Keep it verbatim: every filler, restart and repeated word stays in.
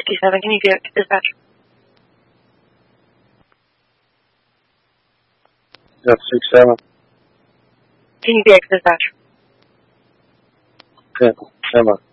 fifty-seven. Can you get dispatch? That's six seven. Can you get dispatch? Okay, stand by.